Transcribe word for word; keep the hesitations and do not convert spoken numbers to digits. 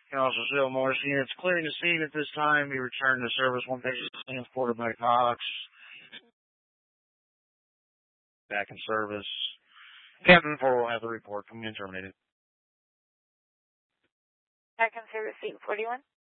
You can also see Morse units clearing the scene at this time. Be returned to service one patient transported by Cox. Back in service. Captain four will have the report from the terminated. Back in service eight forty-one.